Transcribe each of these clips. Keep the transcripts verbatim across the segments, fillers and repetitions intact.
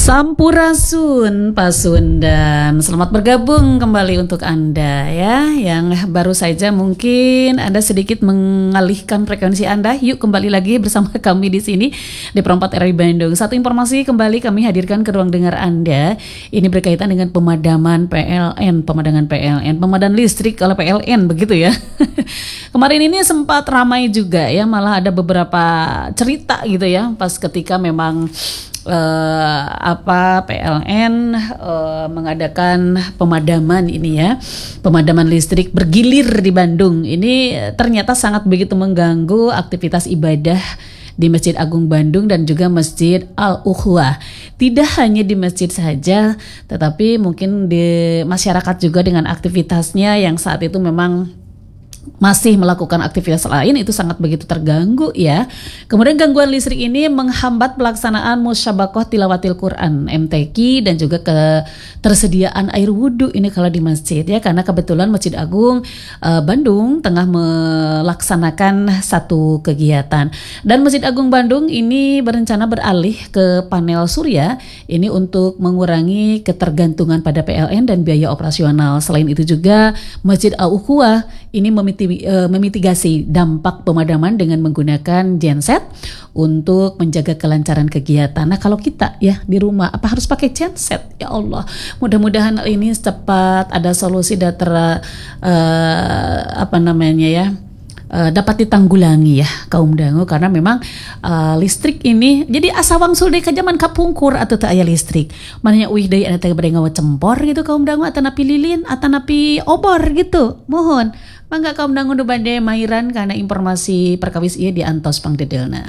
Sampurasun Pasundan, selamat bergabung kembali untuk Anda ya yang baru saja mungkin Anda sedikit mengalihkan frekuensi Anda. Yuk kembali lagi bersama kami di sini di Perempat R I Bandung. Satu informasi kembali kami hadirkan ke ruang dengar Anda. Ini berkaitan dengan pemadaman P L N, pemadaman P L N, pemadaman listrik oleh P L N begitu ya. Kemarin ini sempat ramai juga ya, malah ada beberapa cerita gitu ya pas ketika memang Uh, apa P L N uh, mengadakan pemadaman ini ya, pemadaman listrik bergilir di Bandung. Ini ternyata sangat begitu mengganggu aktivitas ibadah di Masjid Agung Bandung dan juga Masjid Al-Ukhwah. Tidak hanya di masjid saja, tetapi mungkin di masyarakat juga dengan aktivitasnya yang saat itu memang masih melakukan aktivitas lain itu sangat begitu terganggu ya. Kemudian gangguan listrik ini menghambat pelaksanaan musyabakoh tilawatil Quran M T Q dan juga ketersediaan air wudhu ini kalau di masjid ya, karena kebetulan Masjid Agung uh, Bandung tengah melaksanakan satu kegiatan dan Masjid Agung Bandung ini berencana beralih ke panel surya ini untuk mengurangi ketergantungan pada P L N dan biaya operasional. Selain itu juga Masjid Al-Ukhwah ini memitigasi dampak pemadaman dengan menggunakan genset untuk menjaga kelancaran kegiatan. Nah kalau kita ya di rumah apa harus pakai genset? Ya Allah, mudah-mudahan ini cepat ada solusi dan ter uh, apa namanya ya uh, dapat ditanggulangi ya kaum dangu, karena memang uh, listrik ini jadi asawang sulde ka zaman kapungkur atau tak aya listrik. Mananya uih deui anu teh bade ngawa cempor gitu kaum dangu atau napi lilin atau napi obor gitu. Mohon mangga kaum dangu nu bade mairan karena informasi perkawis ieu di antos pangdedelna.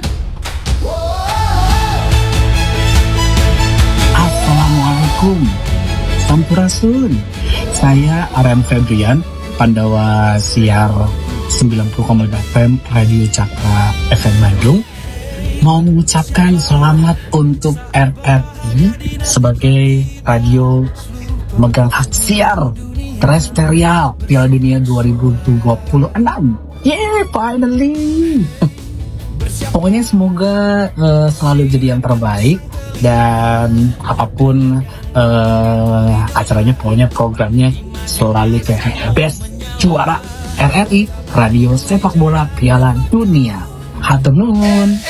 Assalamualaikum, Sampurasun. Saya Aran Febrian, Pandawa Siar sembilan puluh koma dua F M Radio Cakra F M Bandung, mau mengucapkan selamat untuk R R I sebagai radio megang hak siar terestrial Piala Dunia dua ribu dua puluh enam. Yeah, finally. Pokoknya semoga uh, selalu jadi yang terbaik dan apapun uh, acaranya, pokoknya programnya selalu kayak best, juara. R R I, Radio Sepak Bola Piala Dunia. Hatur nuhun.